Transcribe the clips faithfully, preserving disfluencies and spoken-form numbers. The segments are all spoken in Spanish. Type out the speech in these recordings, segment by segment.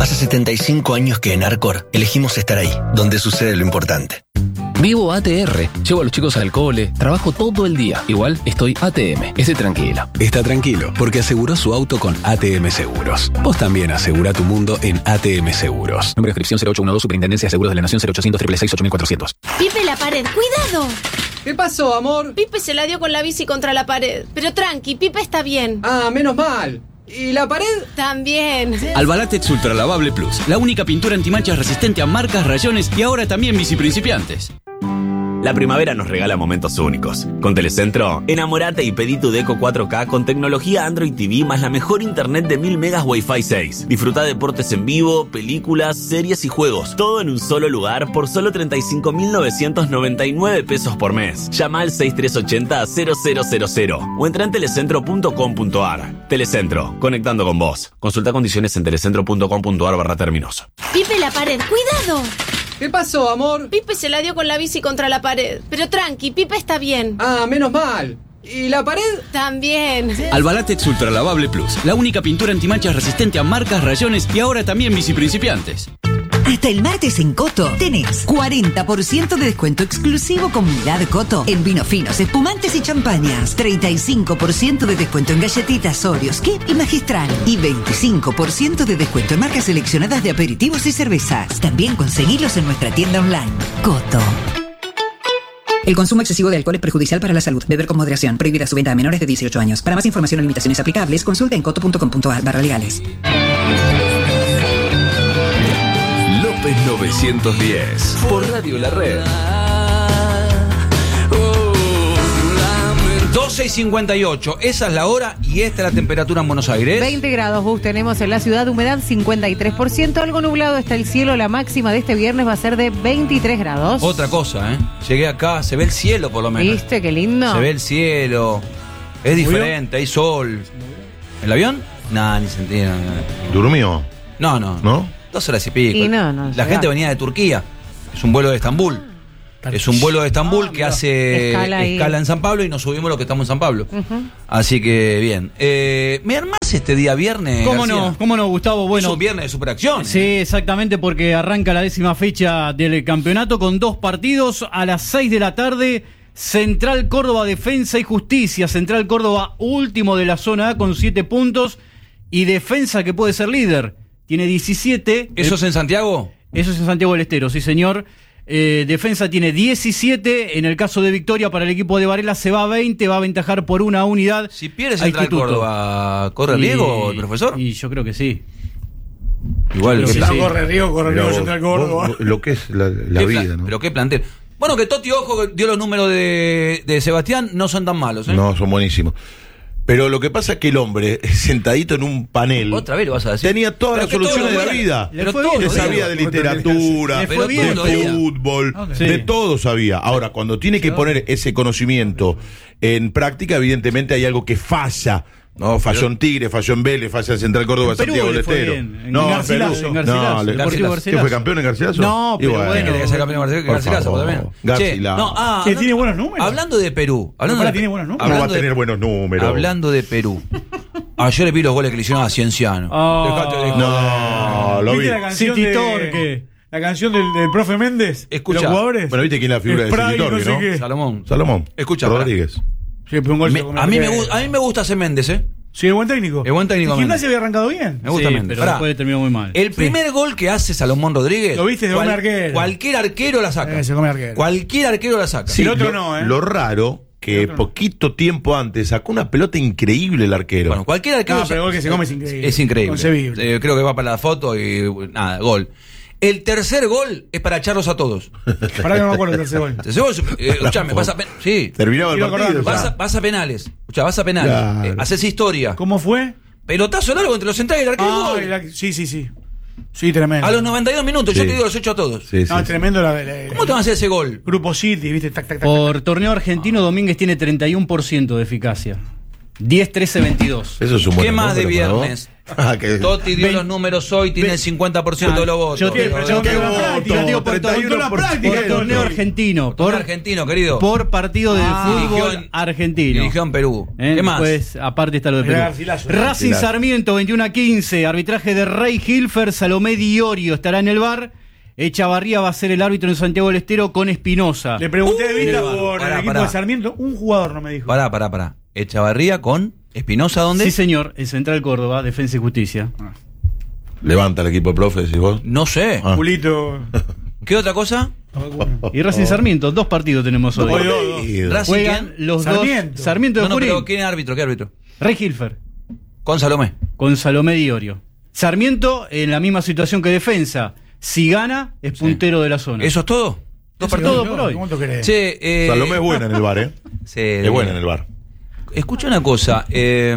Hace setenta y cinco años que en Arcor elegimos estar ahí, donde sucede lo importante. Vivo A T R, llevo a los chicos al cole, trabajo todo el día. Igual estoy A T M, esté tranquilo. Está tranquilo, porque aseguró su auto con A T M Seguros. Vos también asegura tu mundo en A T M Seguros. Número de inscripción cero ocho uno dos, Superintendencia de Seguros de la Nación cero ochocientos, seis seis seis, ocho cuatrocientos. Pipe, la pared, ¡cuidado! ¿Qué pasó, amor? Pipe se la dio con la bici contra la pared. Pero tranqui, Pipe está bien. Ah, menos mal. ¿Y la pared? También. Albalatex Ultra Lavable Plus, la única pintura antimanchas resistente a marcas, rayones y ahora también bici principiantes. La primavera nos regala momentos únicos. Con Telecentro, enamorate y pedí tu Deco cuatro K con tecnología Android T V más la mejor internet de mil megas Wi-Fi seis. Disfruta deportes en vivo, películas, series y juegos. Todo en un solo lugar por solo treinta y cinco mil novecientos noventa y nueve pesos por mes. Llama al seis tres ocho cero, cero cero cero cero o entra en telecentro punto com punto ar. Telecentro, conectando con vos. Consulta condiciones en telecentro punto com punto ar barra términos. Pipe, la pared, ¡cuidado! ¿Qué pasó, amor? Pipe se la dio con la bici contra la pared. Pero tranqui, Pipe está bien. Ah, menos mal. ¿Y la pared? También. Albalatex Ultra Lavable Plus, la única pintura antimanchas resistente a marcas, rayones y ahora también bici principiantes. Hasta el martes en Coto tenés cuarenta por ciento de descuento exclusivo Comunidad Coto en vinos finos, espumantes y champañas. treinta y cinco por ciento de descuento en galletitas Oreos, Kip y Magistral. Y veinticinco por ciento de descuento en marcas seleccionadas de aperitivos y cervezas. También conseguilos en nuestra tienda online. Coto. El consumo excesivo de alcohol es perjudicial para la salud. Beber con moderación. Prohibida su venta a menores de dieciocho años. Para más información o limitaciones aplicables, consulta en coto punto com punto ar barra legales. López novecientos diez, por Radio La Red. doce y cincuenta y ocho, esa es la hora y esta es la temperatura en Buenos Aires. veinte grados bus tenemos en la ciudad, humedad cincuenta y tres por ciento, algo nublado está el cielo, la máxima de este viernes va a ser de veintitrés grados. Otra cosa, ¿eh? Llegué acá, se ve el cielo por lo menos. ¿Viste? Qué lindo. Se ve el cielo, es diferente, hay sol. ¿El avión? Nah, ni sentí. No, no. ¿Durmió? No, no. ¿No? Dos horas y pico. Y no, no, la llega. gente venía de Turquía, es un vuelo de Estambul. Es un vuelo de Estambul ah, que hace escala, escala en San Pablo y nos subimos los que estamos en San Pablo. Uh-huh. Así que bien. Eh, ¿Me armás este día viernes? ¿Cómo García? no? ¿Cómo no, Gustavo? Bueno, es un viernes de superacción. Sí, exactamente, porque arranca la décima fecha del campeonato con dos partidos a las seis de la tarde. Central Córdoba, Defensa y Justicia. Central Córdoba, último de la zona A con siete puntos. Y Defensa, que puede ser líder, tiene diecisiete. ¿Eso es en Santiago? Eso es en Santiago del Estero, sí, señor. Eh, Defensa tiene diecisiete. En el caso de victoria para el equipo de Varela se va a veinte, va a aventajar por una unidad. Si pierde Central Córdoba, ¿corre riesgo el profesor? Y yo creo que sí. Igual que sí. sí. Corre riesgo, corre riesgo Central Córdoba. Vos, lo que es la, la vida, plan, ¿no? Pero qué plantel. Bueno, que Toti Ojo dio los números de, de Sebastián, no son tan malos, ¿eh? No, son buenísimos. Pero lo que pasa es que el hombre, sentadito en un panel, otra vez lo vas a decir, tenía todas pero las soluciones de la vida. Pero todo le sabía de literatura, de fútbol, okay. de todo sabía. Ahora, cuando tiene que poner ese conocimiento en práctica, evidentemente hay algo que falla. No, falló pero, en Tigre, falló en Vélez, falló en Central Córdoba, Santiago del Estero. No, en Garcilaso, en Garcilaso, no, Garcilaso. ¿Qué fue campeón en Garcilaso? No, pero bueno. bueno. Que ser campeón en Garcilaso también. Garcilaso. No, ah, que tiene buenos números. Hablando de Perú. Hablando no, de, tiene buenos números. No va a tener de, buenos números. Hablando de Perú. Ayer le vi los goles que le hicieron a Cienciano. Oh, Dejate de no, lo vi. La canción City de, Torque. La canción del, del profe Méndez. Escucha. Los jugadores. Bueno, viste quién es la figura de City Torque, ¿no? ¿no? Salomón. Salomón. Escucha. Rodríguez. Sí, un gol me, a, mí me, a mí me gusta ese Méndez, ¿eh? Sí, es buen técnico. Es buen técnico. El Gimnasia había arrancado bien. Me gusta sí, Méndez. Pero Pará. después terminó muy mal. El primer sí. gol que hace Salomón Rodríguez. Lo viste, se cual, come arquero. Cualquier arquero la saca. Eh, se come arquero. Cualquier arquero la saca. Sí, el otro lo, no, ¿eh? Lo raro que poquito no. tiempo antes sacó una pelota increíble el arquero. Bueno, cualquier arquero. No, pero el gol que se come es increíble. Es increíble. Concebible. Eh, creo que va para la foto y nada, gol. El tercer gol es para echarlos a todos. Para que no me acuerdo el tercer gol. El tercer gol, eh, escuchame, vas a pen- sí. Terminaba el partido. Vas a, vas a penales. Escuchá, vas a penales. Claro. Eh, haces historia. ¿Cómo fue? Pelotazo largo entre los centrales y el arquero. Ah, gol. la, sí, sí, sí. Sí, tremendo. A los noventa y dos minutos, sí. yo te digo, los echo a todos. Sí, sí, no, sí. tremendo. La, la, la, ¿Cómo te van a hacer ese gol? Grupo City, viste, tac, tac, tac. Por tac. torneo argentino, Domínguez tiene treinta y uno por ciento de eficacia. diez, trece, veintidós. Eso es un buen ¿Qué más número, de viernes? ¿no? Ah, que- Totti dio Ven- los números hoy, tiene el cincuenta por ciento de los votos. Yo te, Pero- yo te- ¿Qué yo voto? digo por, treinta y uno por- por por ciento. torneo argentino, Por por, argentino, querido. por partido de Ah. fútbol Dirigió en- argentino. Dirigió en Perú. ¿Eh? ¿Qué más? Pues aparte está lo de Era Perú. Garcilaso. Racing Garcilaso. Sarmiento veintiuno a quince, arbitraje de Rey Hilfer, Salomé Diorio estará en el bar. Echavarría va a ser el árbitro en Santiago del Estero con Espinosa. Le pregunté de vista Uh, por pará, el equipo pará. de Sarmiento. Un jugador no me dijo. Pará, pará, pará. Echavarría con Espinosa, ¿dónde? Sí, señor, en Central Córdoba, Defensa y Justicia. Levanta el equipo de profe, decís vos. No sé. Ah. Julito. ¿Qué otra cosa? Y Racing Sarmiento, dos partidos tenemos hoy. Hoy dos, dos. Y- Racing, Juegan ¿quién? los Sarmiento. dos. Sarmiento de No, no, Junín. pero ¿quién es árbitro? ¿Qué árbitro? Rey Hilfer, Con Salomé. con Salomé Diorio. Sarmiento en la misma situación que Defensa. Si gana, es puntero de la zona. ¿Eso es todo? Dos Eso es partidos. todo por hoy. ¿Cómo te crees? Che, eh, Salomé es buena en el bar, ¿eh? sí, Es buena en el bar. Escucha una cosa. eh,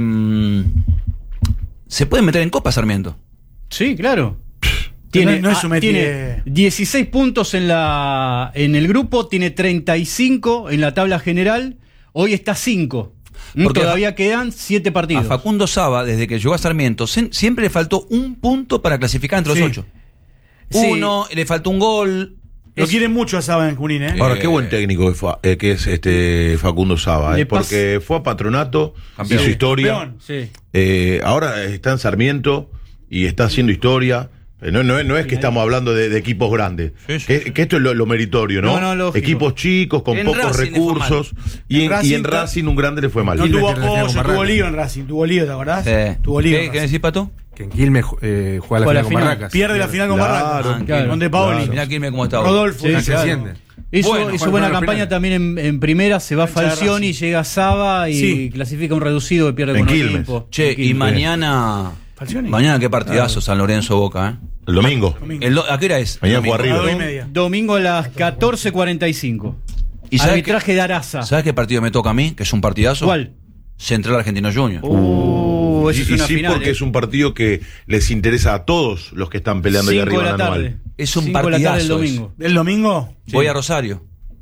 ¿Se puede meter en Copa Sarmiento? Sí, claro. No, Tiene, no es ah, su métier. tiene dieciséis puntos en, la, en el grupo, tiene treinta y cinco en la tabla general, hoy está cinco. Porque Todavía quedan siete partidos. A Facundo Saba, desde que llegó a Sarmiento, se- siempre le faltó un punto para clasificar entre los Sí. ocho. Sí. Uno, le faltó un gol. Lo Es- quieren mucho a Saba en Junín, ¿eh? Ahora, qué buen técnico que, fue, eh, que es este Facundo Saba, Le eh, porque fue a Patronato, Campeón. hizo historia. Campeón. Sí. Eh, ahora está en Sarmiento y está haciendo historia. Eh, No, no, es- no es que estamos hablando de, de equipos grandes. Sí, sí. Que, que esto es lo, lo meritorio, ¿no? No, no, lógico. Equipos chicos, con En pocos Racing le fue recursos. mal. Y en, En Racing y en ta- Racing un grande le fue mal. No Quilmes tuvo que le hacía con apoyo, Barraca. tuvo lío en Racing, tuvo lío, ¿te acordás? Sí. Tuvo lío. ¿Qué, en ¿Qué Racing. decís, Pato? Que en Quilmes eh, juega la Juega la final con final. Barracas. Pierde la final con Claro, Barracas. claro. Con De Paoli. Claro. Mirá quién cómo está hoy. Rodolfo. Sí, Casi claro. asciende. Hizo, Bueno, hizo juega buena en la campaña final. también en, en primera, se va Cancha de Falcioni, Racing. llega Saba y Sí. clasifica un reducido que pierde En con Quilmes. Olimpo. Che, En y Quilmes. mañana. Falcioni. Mañana qué partidazo, San Lorenzo Boca, ¿eh? El domingo. Domingo. El do- ¿A qué hora es? Mañana Domingo. juega A las River. dos y media. Domingo a las catorce cuarenta y cinco. ¿Y sabes Arbitraje de Araza. ¿Sabes qué partido me toca a mí? Que es un partidazo. ¿Cuál? Central Argentino Junior. Uh, esa Y, es y una sí, final. porque eh. es un partido que les interesa a todos los que están peleando ahí Cinco arriba de en la el tarde. anual. Es un Cinco de la tarde el partidazo domingo. ¿El domingo? Voy a Rosario.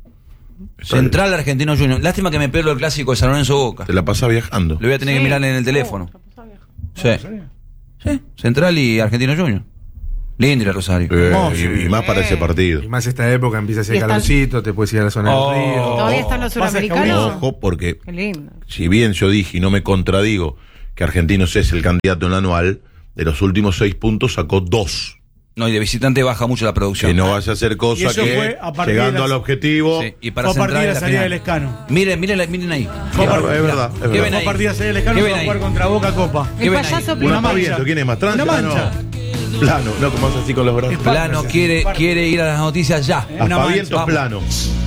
Central Argentino Junior. Lástima que me pierdo el clásico de San Lorenzo Boca. Te la pasás viajando. Lo voy a tener que mirar en el teléfono. Sí. Sí. Central y Argentino Junior. Lindo ir a Rosario. Eh, Hermoso. y, y más para ese partido. Y más esta época empieza a hacer Y están- calorcito, te puedes ir a la zona Oh. del río. ¿Todavía están los Pasa que suramericanos? Ojo, porque Qué lindo. si bien yo dije y no me contradigo que Argentinos es el candidato en el anual, de los últimos seis puntos sacó dos. No, y de visitante baja mucho la producción. Que no vaya a hacer Y cosa eso que fue a partir llegando de las- al objetivo. Sí, y para Fue a partir Central de en la la salida final. del Escano. Miren, miren, miren ahí. Fue a Claro, partir- es verdad, es ¿Qué verdad. ven Fue a ahí? partir de la salida del Escano ¿Qué y ven fue a ahí? jugar contra Boca Copa. ¿Qué El ven payaso ahí? Un Una aspaviento, mancha. ¿quién es más? ¿Trance? Una mancha. No. Plano, no, como hace así con los brazos. Plano quiere, quiere ir a las noticias ya. Una Aspaviento mancha. plano.